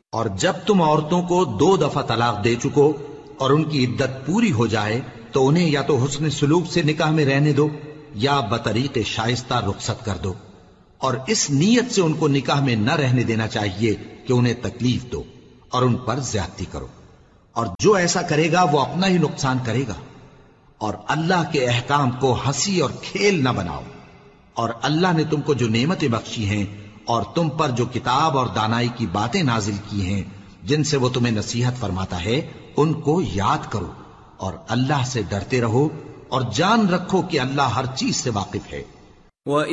और जब तुम औरतों को 2 दफा तलाक दे चुको और उनकी इद्दत पूरी हो जाए तो उन्हें या तो हुस्न सुलूक से निकाह में रहने दो या बतरीके शाइस्ता रुखसत कर दो, और इस नीयत से उनको निकाह में न रहने देना चाहिए कि उन्हें तकलीफ दो और उन पर ज्यादती करो, और जो ऐसा करेगा वो अपना ही नुकसान करेगा। और अल्लाह के अहकाम को हंसी और खेल न बनाओ। और अल्लाह ने तुमको जो नेमतें बख्शी हैं और तुम पर जो किताब और दानाई की बातें नाजिल की हैं, जिनसे वो तुम्हें नसीहत फरमाता है, उनको याद करो और अल्लाह से डरते रहो और जान रखो कि अल्लाह हर चीज से वाकिफ है।